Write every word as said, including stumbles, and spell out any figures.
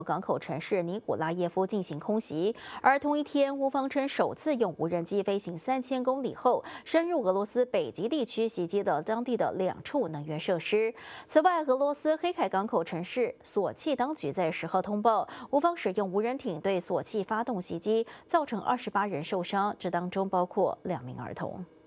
港口城市尼古拉耶夫进行空袭。而同一天，乌方称首次用无人机飞行三千公里后，深入俄罗斯北极地区，袭击了当地的两处能源设施。此外，俄罗斯黑海港口城市索契当局在十号通报，乌方使用无人艇对索契发动袭击，造成二十八人受伤，这当中包括两名儿童。